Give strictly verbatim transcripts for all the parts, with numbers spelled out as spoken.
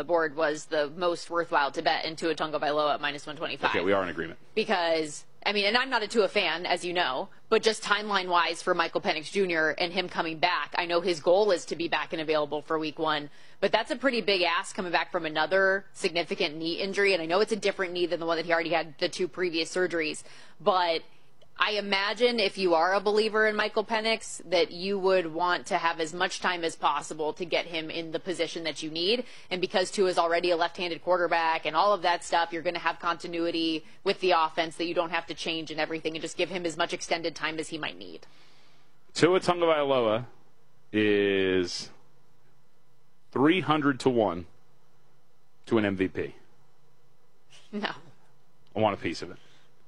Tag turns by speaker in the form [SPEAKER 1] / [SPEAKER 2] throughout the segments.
[SPEAKER 1] board was the most worthwhile to bet in Tua Tagovailoa at minus one twenty-five.
[SPEAKER 2] Okay, we are in agreement.
[SPEAKER 1] Because, I mean, and I'm not a Tua fan, as you know, but just timeline-wise for Michael Penix Junior and him coming back, I know his goal is to be back and available for week one, but that's a pretty big ask coming back from another significant knee injury, and I know it's a different knee than the one that he already had the two previous surgeries, but I imagine if you are a believer in Michael Penix that you would want to have as much time as possible to get him in the position that you need. And because Tua is already a left-handed quarterback and all of that stuff, you're going to have continuity with the offense that you don't have to change and everything, and just give him as much extended time as he might need.
[SPEAKER 2] Tua Tagovailoa is three hundred to one to an M V P.
[SPEAKER 1] No.
[SPEAKER 2] I want a piece of it.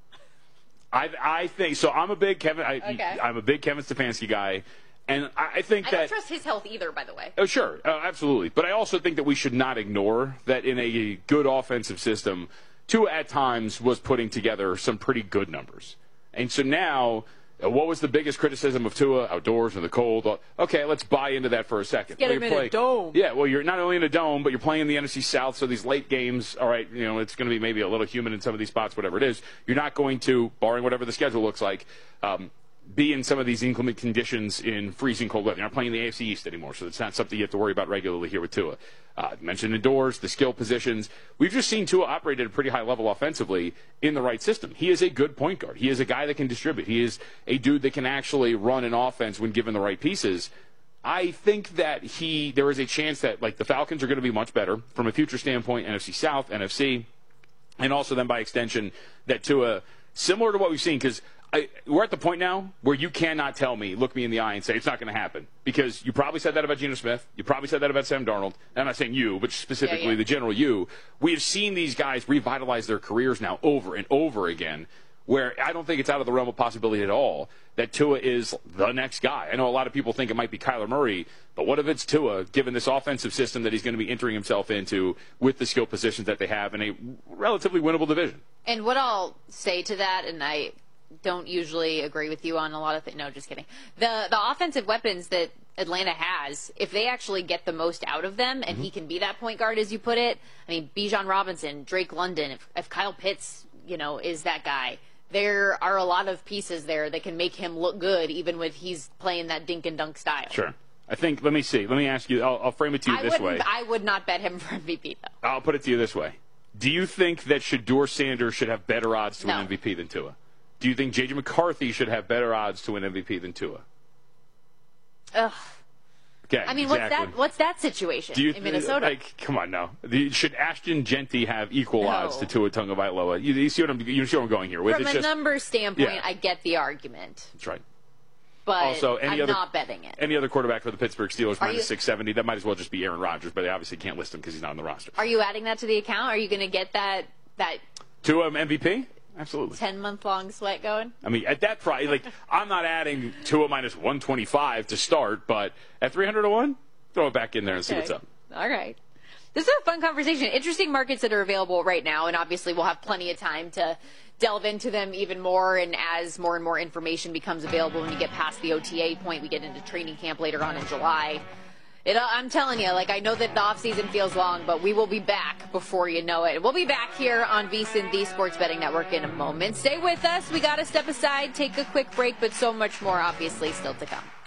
[SPEAKER 2] I I think so. I'm a big Kevin. I,
[SPEAKER 1] okay.
[SPEAKER 2] I'm a big Kevin Stefanski guy, and I, I think
[SPEAKER 1] I
[SPEAKER 2] that
[SPEAKER 1] I don't trust his health either, by the way.
[SPEAKER 2] Oh, sure, uh, absolutely. But I also think that we should not ignore that in a good offensive system, Tua at times was putting together some pretty good numbers, and so now. What was the biggest criticism of Tua? Outdoors in the cold. Okay, let's buy into that for a second.
[SPEAKER 1] Get him in a dome.
[SPEAKER 2] Yeah, well, you're not only in a dome, but you're playing in the N F C South, so these late games, all right, you know, it's going to be maybe a little humid in some of these spots, whatever it is. You're not going to, barring whatever the schedule looks like, um, be in some of these inclement conditions in freezing cold weather. You're not playing in the A F C East anymore, so it's not something you have to worry about regularly here with Tua. Uh, mentioned indoors, the skill positions. We've just seen Tua operate at a pretty high level offensively in the right system. He is a good point guard. He is a guy that can distribute. He is a dude that can actually run an offense when given the right pieces. I think that he, there is a chance that, like, the Falcons are going to be much better from a future standpoint, N F C South, N F C, and also then by extension that Tua, similar to what we've seen, because I, we're at the point now where you cannot tell me, look me in the eye and say it's not going to happen. Because you probably said that about Geno Smith. You probably said that about Sam Darnold. I'm not saying you, but specifically yeah, yeah. the general you. We have seen these guys revitalize their careers now over and over again, where I don't think it's out of the realm of possibility at all that Tua is the next guy. I know a lot of people think it might be Kyler Murray, but what if it's Tua, given this offensive system that he's going to be entering himself into with the skill positions that they have in a relatively winnable division?
[SPEAKER 1] And what I'll say to that, and I don't usually agree with you on a lot of things. No, just kidding. The the offensive weapons that Atlanta has, if they actually get the most out of them, and mm-hmm. he can be that point guard, as you put it, I mean, Bijan Robinson, Drake London, if, if Kyle Pitts, you know, is that guy, there are a lot of pieces there that can make him look good, even with he's playing that dink and dunk style.
[SPEAKER 2] Sure. I think, let me see. Let me ask you, I'll, I'll frame it to you
[SPEAKER 1] I
[SPEAKER 2] this way.
[SPEAKER 1] I would not bet him for M V P, though.
[SPEAKER 2] I'll put it to you this way. Do you think that Shedeur Sanders should have better odds to
[SPEAKER 1] no.
[SPEAKER 2] win M V P than Tua? Do you think J J McCarthy should have better odds to win M V P than Tua?
[SPEAKER 1] Ugh.
[SPEAKER 2] Okay,
[SPEAKER 1] I mean,
[SPEAKER 2] exactly.
[SPEAKER 1] what's that? What's that situation
[SPEAKER 2] Do you,
[SPEAKER 1] in Minnesota?
[SPEAKER 2] Like, come on now. The, should Ashton Genty have equal
[SPEAKER 1] no.
[SPEAKER 2] odds to Tua Tagovailoa? You, you see what I'm? You see what I'm going here with?
[SPEAKER 1] From
[SPEAKER 2] it's
[SPEAKER 1] a
[SPEAKER 2] just,
[SPEAKER 1] numbers standpoint,
[SPEAKER 2] yeah.
[SPEAKER 1] I get the argument.
[SPEAKER 2] That's right.
[SPEAKER 1] But
[SPEAKER 2] also, any
[SPEAKER 1] I'm
[SPEAKER 2] other,
[SPEAKER 1] not betting it.
[SPEAKER 2] Any other quarterback for the Pittsburgh Steelers
[SPEAKER 1] Are
[SPEAKER 2] minus
[SPEAKER 1] you,
[SPEAKER 2] six seventy? That might as well just be Aaron Rodgers, but they obviously can't list him because he's not on the roster.
[SPEAKER 1] Are you adding that to the account? Are you going to get that that
[SPEAKER 2] Tua M V P? Absolutely.
[SPEAKER 1] ten-month-long sweat going?
[SPEAKER 2] I mean, at that price, like, I'm not adding Tua minus one twenty-five to start, but at three hundred to one, throw it back in there and
[SPEAKER 1] okay.
[SPEAKER 2] see what's up.
[SPEAKER 1] All right. This is a fun conversation. Interesting markets that are available right now, and obviously we'll have plenty of time to delve into them even more, and as more and more information becomes available when you get past the O T A point, we get into training camp later on in July. It, I'm telling you, like, I know that the offseason feels long, but we will be back before you know it. We'll be back here on VSiN, the Sports Betting Network, in a moment. Stay with us. We got to step aside, take a quick break, but so much more, obviously, still to come.